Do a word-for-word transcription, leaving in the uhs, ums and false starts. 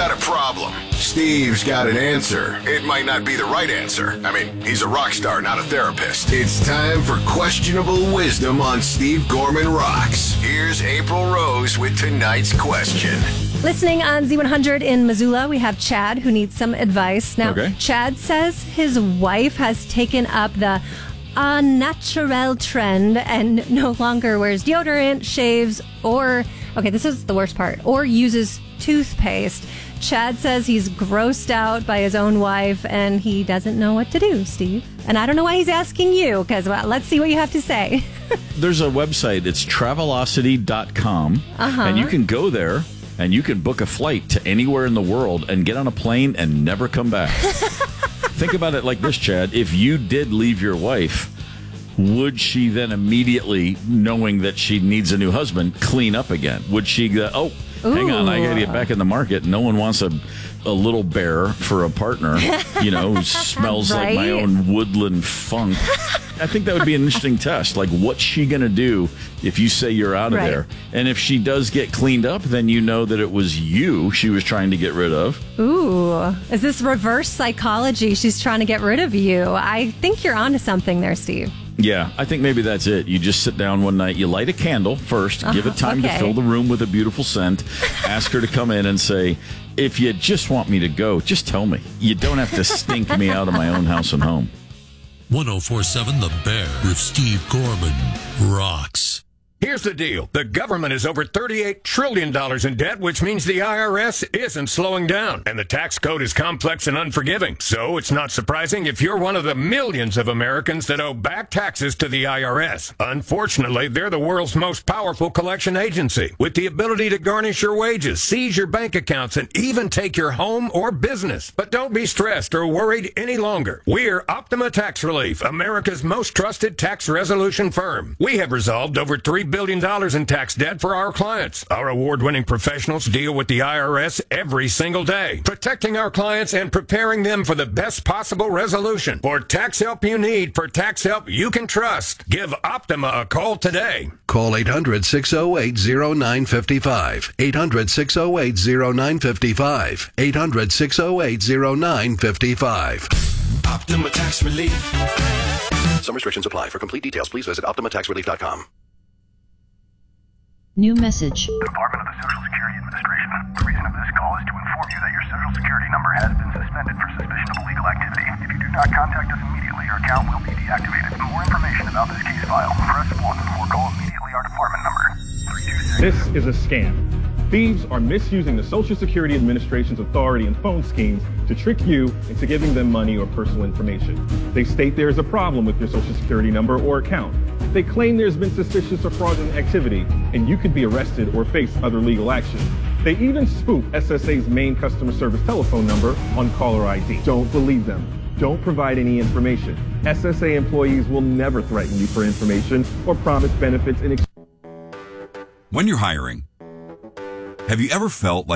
got a problem. Steve's got an answer. It might not be the right answer. I mean, he's a rock star, not a therapist. It's time for Questionable Wisdom on Steve Gorman Rocks. Here's April Rose with tonight's question. Listening on Z one hundred in Missoula, we have Chad who needs some advice. Now, okay. Chad says his wife has taken up the a natural trend and no longer wears deodorant, shaves, or, okay, this is the worst part, or uses toothpaste. Chad says he's grossed out by his own wife and he doesn't know what to do, Steve. And I don't know why he's asking you, because well, let's see what you have to say. There's a website, it's Travelocity dot com, uh-huh. and you can go there and you can book a flight to anywhere in the world and get on a plane and never come back. Think about it like this, Chad. If you did leave your wife, would she then immediately, knowing that she needs a new husband, clean up again? Would she go, oh, Ooh. hang on, I got to get back in the market. No one wants a, a little bear for a partner, you know, who smells right? like my own woodland funk. I think that would be an interesting test. Like, what's she going to do if you say you're out of right. there? And if she does get cleaned up, then you know that it was you she was trying to get rid of. Ooh, is this reverse psychology? She's trying to get rid of you. I think you're onto something there, Steve. Yeah, I think maybe that's it. You just sit down one night, you light a candle first, give it time okay. to fill the room with a beautiful scent, ask her to come in and say, if you just want me to go, just tell me. You don't have to stink me out of my own house and home. one oh four point seven The Bear with Steve Gorman rocks. Here's the deal. The government is over thirty-eight trillion dollars in debt, which means the I R S isn't slowing down. And the tax code is complex and unforgiving. So it's not surprising if you're one of the millions of Americans that owe back taxes to the I R S. Unfortunately, they're the world's most powerful collection agency, with the ability to garnish your wages, seize your bank accounts, and even take your home or business. But don't be stressed or worried any longer. We're Optima Tax Relief, America's most trusted tax resolution firm. We have resolved over three billion dollars in tax debt for our clients. Our award-winning professionals deal with the I R S every single day, protecting our clients and preparing them for the best possible resolution. For tax help you need, for tax help you can trust, give Optima a call today. Call eight hundred, six oh eight, oh nine five five. eight hundred, six oh eight, oh nine five five. eight hundred, six oh eight, oh nine five five. Optima Tax Relief. Some restrictions apply. For complete details, please visit optima tax relief dot com. New message. Department of the Social Security Administration. The reason of this call is to inform you that your Social Security number has been suspended for suspicion of illegal activity. If you do not contact us immediately, your account will be deactivated. For more information about this case file, press one or call immediately our department number. three two six. This is a scam. Thieves are misusing the Social Security Administration's authority and phone schemes to trick you into giving them money or personal information. They state there is a problem with your Social Security number or account. They claim there's been suspicious or fraudulent activity, and you could be arrested or face other legal action. They even spoof S S A's main customer service telephone number on caller I D. Don't believe them. Don't provide any information. S S A employees will never threaten you for information or promise benefits in exchange. When you're hiring, have you ever felt like